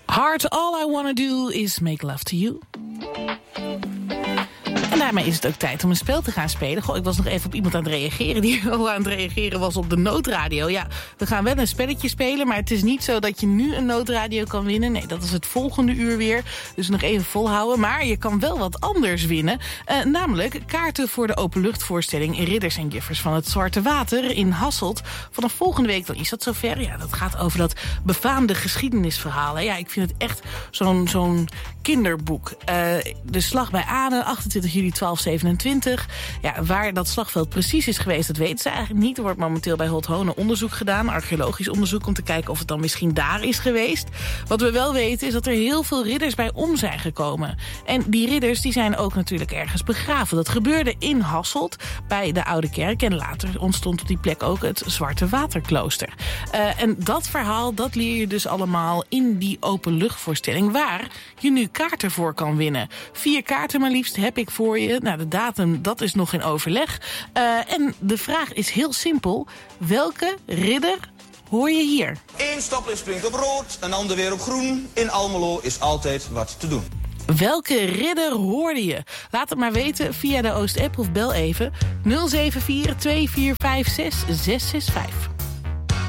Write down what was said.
Hard, all I wanna do is make love to you. En daarmee is het ook tijd om een spel te gaan spelen. Goh, ik was nog even op iemand aan het reageren die al aan het reageren was op de noodradio. Ja, we gaan wel een spelletje spelen, maar het is niet zo dat je nu een noodradio kan winnen. Nee, dat is het volgende uur weer. Dus nog even volhouden. Maar je kan wel wat anders winnen. Namelijk kaarten voor de openluchtvoorstelling Ridders en Giffers van het Zwarte Water in Hasselt. Vanaf volgende week dan is dat zover. Ja, dat gaat over dat befaamde geschiedenisverhaal. Hè. Ja, ik vind het echt zo'n kinderboek. De Slag bij Aden, 28 juli 1227. Ja, waar dat slagveld precies is geweest, dat weten ze eigenlijk niet. Er wordt momenteel bij Holthonen onderzoek gedaan, archeologisch onderzoek, om te kijken of het dan misschien daar is geweest. Wat we wel weten is dat er heel veel ridders bij om zijn gekomen. En die ridders die zijn ook natuurlijk ergens begraven. Dat gebeurde in Hasselt, bij de Oude Kerk. En later ontstond op die plek ook het Zwarte Waterklooster. En dat verhaal, dat leer je dus allemaal in die openluchtvoorstelling, waar je nu kaarten voor kan winnen. 4 kaarten maar liefst heb ik voor je. Nou, de datum, dat is nog in overleg. En de vraag is heel simpel. Welke ridder hoor je hier? 1 stoplicht springt op rood, een ander weer op groen. In Almelo is altijd wat te doen. Welke ridder hoorde je? Laat het maar weten via de Oost-app of bel even 074 2456 665.